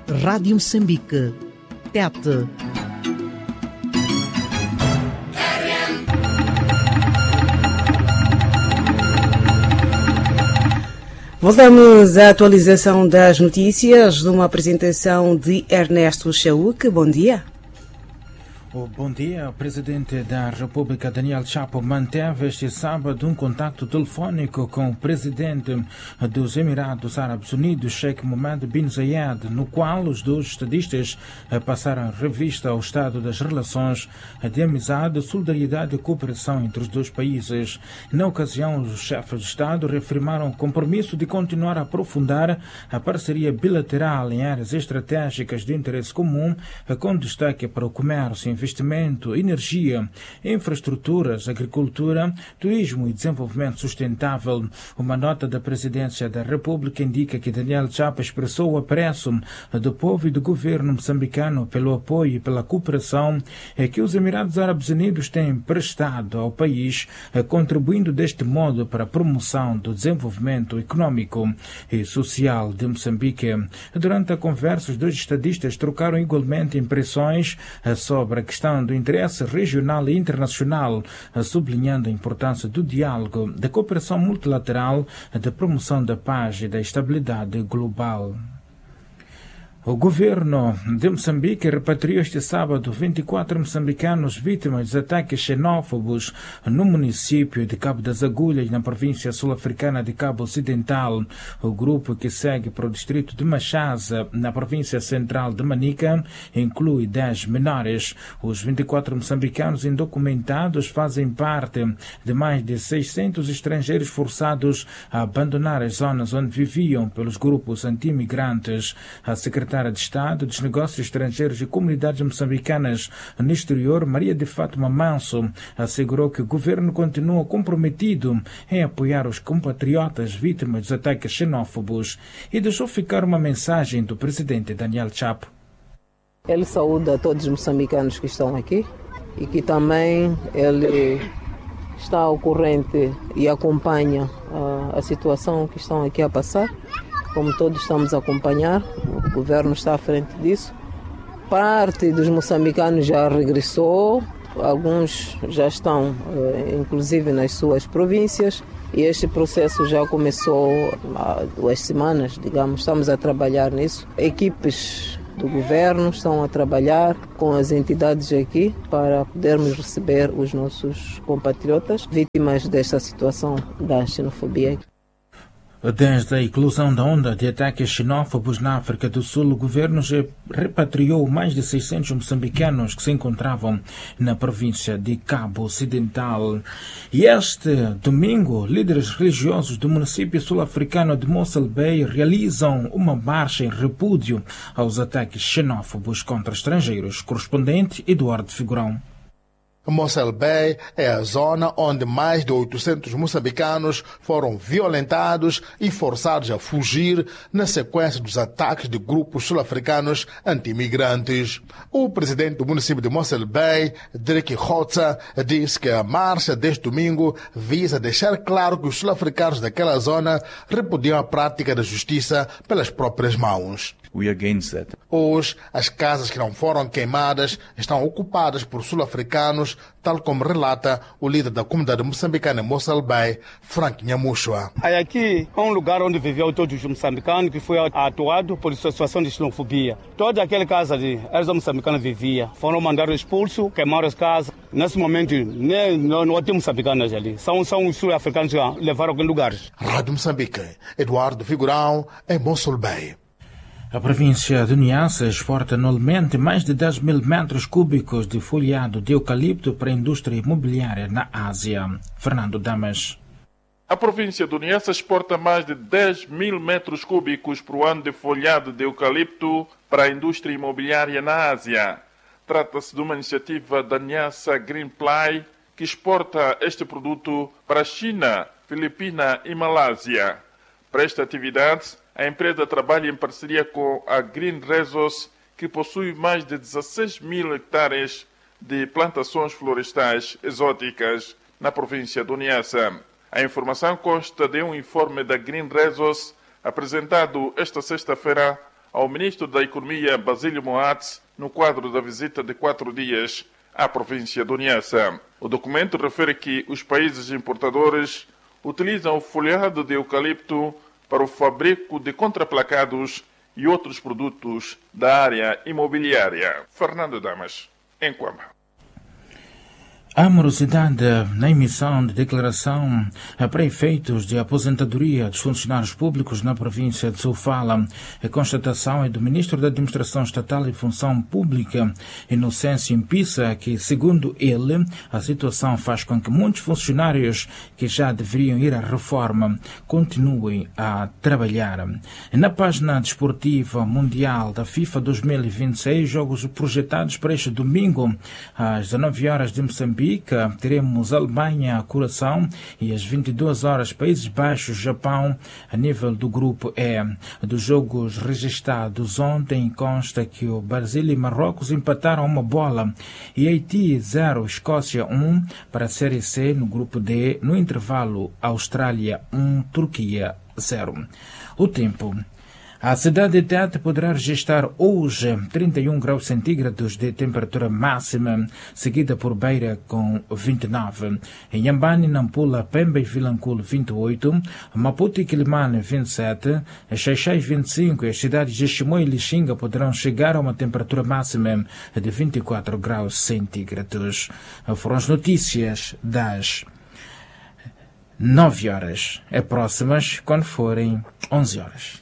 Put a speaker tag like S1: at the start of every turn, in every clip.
S1: Rádio Moçambique, TET. Voltamos à atualização das notícias numa apresentação de Ernesto Chauque. Bom dia.
S2: Bom dia. O presidente da República, Daniel Chapo, manteve este sábado um contacto telefónico com o presidente dos Emirados Árabes Unidos, Sheikh Mohammed bin Zayed, no qual os dois estadistas passaram revista ao estado das relações de amizade, solidariedade e cooperação entre os dois países. Na ocasião, os chefes de Estado reafirmaram o compromisso de continuar a aprofundar a parceria bilateral em áreas estratégicas de interesse comum, com destaque para o comércio, investimento, energia, infraestruturas, agricultura, turismo e desenvolvimento sustentável. Uma nota da Presidência da República indica que Daniel Chapo expressou o apreço do povo e do governo moçambicano pelo apoio e pela cooperação que os Emirados Árabes Unidos têm prestado ao país, contribuindo deste modo para a promoção do desenvolvimento econômico e social de Moçambique. Durante a conversa, os dois estadistas trocaram igualmente impressões sobre a questão do interesse regional e internacional, sublinhando a importância do diálogo, da cooperação multilateral, da promoção da paz e da estabilidade global. O governo de Moçambique repatriou este sábado 24 moçambicanos vítimas dos ataques xenófobos no município de Cabo das Agulhas, na província sul-africana de Cabo Ocidental. O grupo, que segue para o distrito de Machaza, na província central de Manica, inclui 10 menores. Os 24 moçambicanos indocumentados fazem parte de mais de 600 estrangeiros forçados a abandonar as zonas onde viviam pelos grupos anti-imigrantes. A secretária de Estado dos Negócios Estrangeiros e Comunidades Moçambicanas no exterior, Maria de Fátima Manso, assegurou que o governo continua comprometido em apoiar os compatriotas vítimas dos ataques xenófobos e deixou ficar uma mensagem do presidente Daniel Chapo.
S3: Ele saúda todos os moçambicanos que estão aqui e que também ele está ao corrente e acompanha a situação que estão aqui a passar. Como todos estamos a acompanhar, o governo está à frente disso. Parte dos moçambicanos já regressou, alguns já estão, inclusive, nas suas províncias. E este processo já começou há 2 semanas, digamos, estamos a trabalhar nisso. Equipes do governo estão a trabalhar com as entidades aqui para podermos receber os nossos compatriotas vítimas desta situação da xenofobia.
S2: Desde a eclosão da onda de ataques xenófobos na África do Sul, o governo já repatriou mais de 600 moçambicanos que se encontravam na província de Cabo Ocidental. E este domingo, líderes religiosos do município sul-africano de Mossel Bay realizam uma marcha em repúdio aos ataques xenófobos contra estrangeiros. Correspondente Eduardo Figurão.
S4: Mossel Bay é a zona onde mais de 800 moçambicanos foram violentados e forçados a fugir na sequência dos ataques de grupos sul-africanos anti-imigrantes. O presidente do município de Mossel Bay, Drake Hotza, disse que a marcha deste domingo visa deixar claro que os sul-africanos daquela zona repudiam a prática da justiça pelas próprias mãos. Hoje, as casas que não foram queimadas estão ocupadas por sul-africanos, tal como relata o líder da comunidade moçambicana em Mossel Bay, Frank Nhamushwa.
S5: Aqui é um lugar onde viviam todos os moçambicanos, que foi atuado por situação de xenofobia. Toda aquela casa de eles moçambicanos viviam, foram mandados expulsos, queimaram as casas. Nesse momento, não tem moçambicanos ali. São os sul-africanos que levaram aquele lugar.
S4: Rádio Moçambique, Eduardo Figurão, em Mossel Bay.
S2: A província de Niassa exporta anualmente mais de 10 mil metros cúbicos de folhado de eucalipto para a indústria imobiliária na Ásia. Fernando Damas.
S6: A província de Niassa exporta mais de 10 mil metros cúbicos por ano de folhado de eucalipto para a indústria imobiliária na Ásia. Trata-se de uma iniciativa da Niassa Greenply, que exporta este produto para a China, Filipina e Malásia. Para esta atividade, a empresa trabalha em parceria com a Green Resource, que possui mais de 16 mil hectares de plantações florestais exóticas na província do Niassa. A informação consta de um informe da Green Resource apresentado esta sexta-feira ao ministro da Economia, Basílio Moats, no quadro da visita de 4 dias à província do Niassa. O documento refere que os países importadores utilizam o folhado de eucalipto para o fabrico de contraplacados e outros produtos da área imobiliária. Fernando Damas, em Cuamba.
S2: A morosidade na emissão de declaração para efeitos de aposentadoria dos funcionários públicos na província de Sofala. A constatação é do Ministro da Administração Estatal e Função Pública, Inocêncio Impissa, que, segundo ele, a situação faz com que muitos funcionários que já deveriam ir à reforma continuem a trabalhar. Na página desportiva mundial da FIFA 2026, jogos projetados para este domingo, às 19 horas de Moçambique, teremos Alemanha, Curaçao, e às 22 horas Países Baixos, Japão. A nível do grupo E, dos jogos registrados ontem, consta que o Brasil e Marrocos empataram 1 bola e Haiti 0, Escócia 1 para a Série C. No grupo D, no intervalo, Austrália 1, Turquia 0. O tempo. A cidade de Tete poderá registrar hoje 31 graus centígrados de temperatura máxima, seguida por Beira com 29. Em Inhambane, Nampula, Pemba e Vilanculo 28, Maputo e Quilimane 27, Xaixai 25 e as cidades de Chimoio e Lixinga poderão chegar a uma temperatura máxima de 24 graus centígrados. Foram as notícias das 9 horas. É próximas quando forem 11 horas.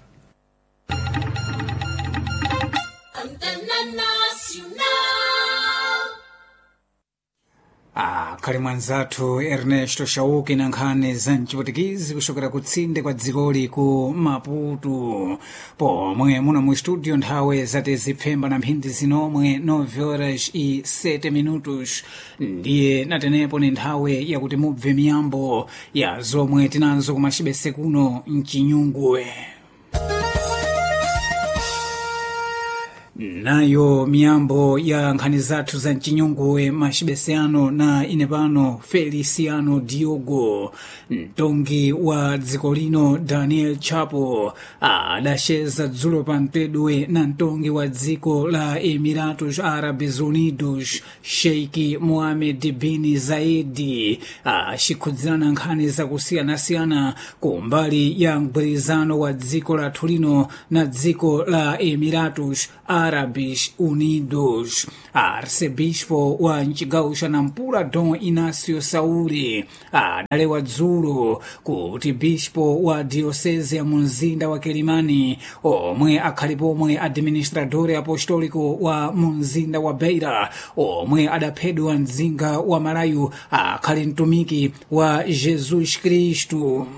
S7: Kali mwanzathu Ernesto Shauki na nkhani za mchiputikizi kuchokera kutsinde kwa dzikoli ku Maputo. Pomwe muno mu studio nthawe zati zipfemba na mphindi zinomwe 9 horas e 7 minutos. Ndiye natenepo ni nthawe yakuti mubve miyambo ya zomwe tinazo kumachibese kuno mchinyungwe. Nayo miyambo ya nkhani zathu za mchinyungwe machibesiano na inepano Feliciano Diogo, mtongi wa dziko lino Daniel Chapo adacheza dzulo pa mtedwe na mtongi wa dziko la Emiratos Árabes Unidos Sheikh Mohammed bin Zayed achikhudzirana nkhani zakusiyana-siyana kumbali ya mgwirizano wa dziko la Turino na dziko la Emiratos Árabes Unidos. Arcebispo wa mchigawo cha Nampula Dom Inácio Saúde adalewa dzulo kuti bispo wa diocese ya mumzinda wa Kilimani omwe akhalipo omwe administrador apostólico wa mumzinda wa Beira omwe adaphedwa mzinga wa Malayu akhali mtumiki wa Jesus Cristo.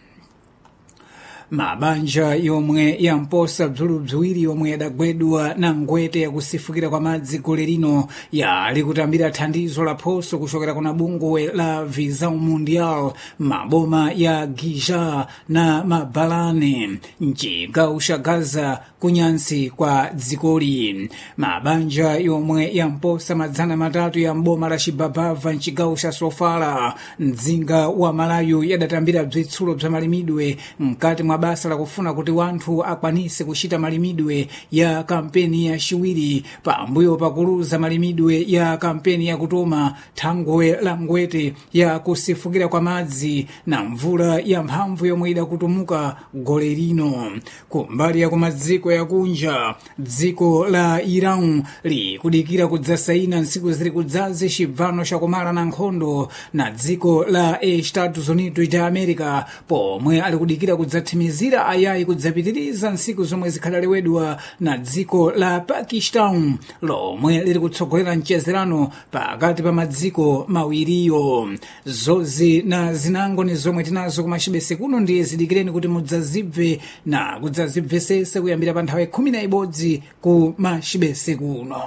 S7: Mabanja yomwe yamposa bzulubzwiri yomwe yadagwedwa na ngwete yakusifukira kwa madzi gole lino yali kutambira thandizo la phoso kuchokera kuna bungwe la Visão Mundial maboma ya Gija na Mabalane mchigawo cha Gaza kunyansi kwa dzikoli. Mabanja yomwe yamposa madzana matatu ya mboma la Chibabava mchigawo cha Sofala mzinga wa Malayu yadatambira bzitsulo bza malimidwe mkati mwa basa la kufuna kuti wanthu akwanise kuchita malimidwe ya kampeni ya chiwiri pambuyo pakuluza malimidwe ya kampeni ya kutoma thangwe la ngwete ya kusifukira kwa madzi na mvula ya mphamvu yomwe idakutumuka gole lino. Kumbali ya kumadziko ya kunja, dziko la Iran likudikira kudzasaina ntsiku ziri kudzazi chibvano chakumala na nkhondo na dziko la Estados Unidos da America pomwe ali kudikira kudzathimizira ayayi kudzapitiriza ntsiku zomwe zikhalaliwedwa na dziko la Pakistan lomwe liri kutsogolera mchezerano pakati pa madziko mawiriyo. Zozi na zinango ni zomwe tinazo kumachibese kuno ndiye zidikireni kuti mudzazibve na kudzazibvesese kuyambira pa nthawi 11 ku machibese kuno.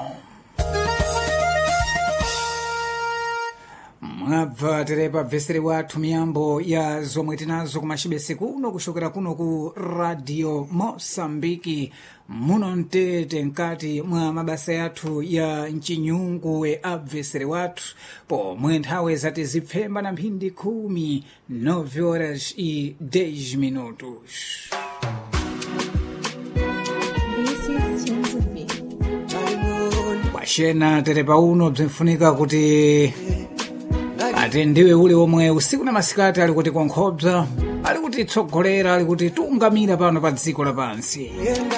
S7: Mwabva terepa bvesere wathu miyambo ya zomwe tinazo kumachibese kuno kuchokera kuno ku Radio Mosambiki muno mtete nkati mwa mabasa yathu ya mchinyungwe abvesere wathu pomwe nthawe zati zipfemba na mphindi 10 9 horas e 10 minutos.
S8: This
S7: Ashena terepa uno bzinfunika kuti atendiwe ule omwe usiku na masikati ali kuti konkhobza, ali kuti tsogolera, ali kuti tungamira pano pa dziko lapansi.